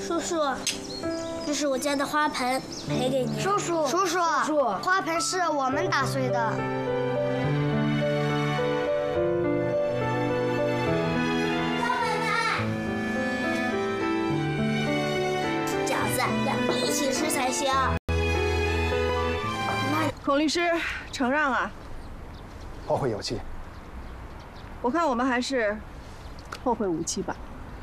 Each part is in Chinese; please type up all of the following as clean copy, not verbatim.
叔叔，这是我家的花盆，赔给您。 叔叔，花盆是我们打碎的。 饺子要一起吃才行。 孔律师，承让啊！ 后会有期。 我看我们还是后会无期吧。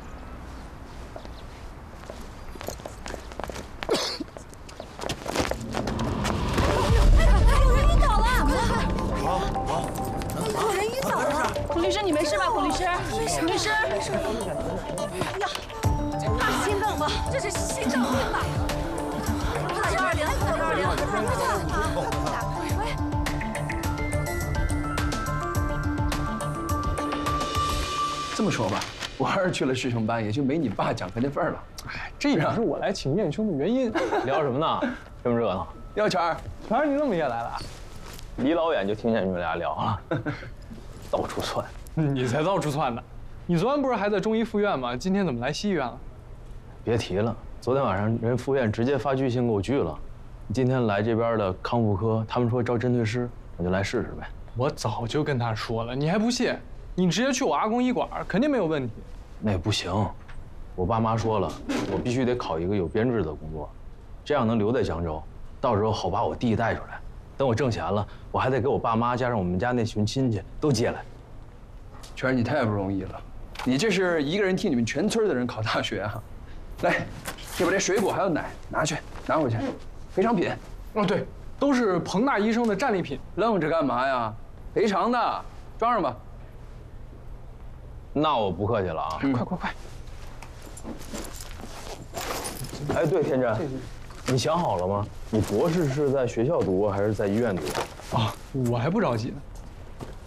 孔律师，你没事吧？孔律师，孔律师，没事。哎呀，他是心脏吗？这是心脏病吧？打120，打120，快打！ 这么说吧，我要是去了师兄班，也就没你爸讲课那份儿了。 哎，这也是我来请念兄的原因。 聊什么呢？这么热闹？ 要钱儿， 全儿你怎么也来了？ 离老远就听见你们俩聊了，到处窜。 你才到处窜呢！你昨天不是还在中医附院吗？今天怎么来西医院了？ 别提了，昨天晚上人附院直接发拒信给我拒了。今天来这边的康复科，他们说招针对师，我就来试试呗。 我早就跟他说了，你还不信？你直接去我阿公医馆，肯定没有问题。 那也不行，我爸妈说了，我必须得考一个有编制的工作，这样能留在江州，到时候好把我弟带出来。等我挣钱了，我还得给我爸妈加上我们家那群亲戚都接来。 全儿，你太不容易了，你这是一个人替你们全村的人考大学啊！来，这把这水果还有奶拿去，拿回去，赔偿品。 哦，对，都是彭大医生的战利品。 愣着干嘛呀？赔偿的，装上吧。 那我不客气了啊！ 快！ 哎，对，天真，你想好了吗？你博士是在学校读还是在医院读？ 啊，我还不着急呢。